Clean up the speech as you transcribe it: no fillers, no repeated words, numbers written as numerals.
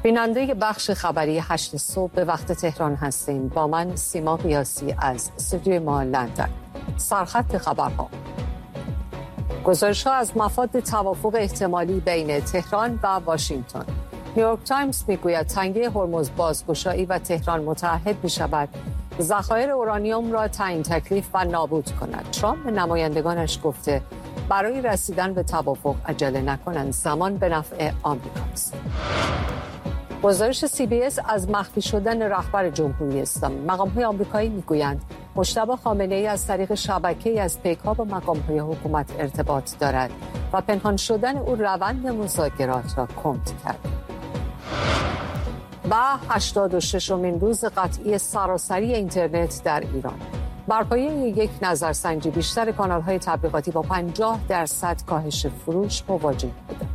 بیننده بخش خبری 8 صبح به وقت تهران هستیم. با من سیما قیاسی از استودیوی ما لندن. سرخط خبرها: گزارش‌ها از مفاد توافق احتمالی بین تهران و واشنگتن. نیویورک تایمز میگوید تنگه هرمز بازگشایی و تهران متعهد می‌شود ذخایر اورانیوم را تعیین تکلیف و نابود کند. ترامپ به نمایندگانش گفته برای رسیدن به توافق عجله نکنند، زمان به نفع آمریکاست. گزارش CBS از مخفی شدن رهبر جمهوری اسلامی. مقام‌های آمریکایی میگویند مجتبی خامنه‌ای از طریق شبکه‌ای از پیک‌ها با مقام‌های حکومت ارتباط دارد و پنهان شدن او روند مذاکرات را کند کرد. و 86مین روز قطعی سراسری اینترنت در ایران. بر پایه یک نظرسنجی بیشتر کانال‌های تبلیغاتی با 50% کاهش فروش مواجه بودند.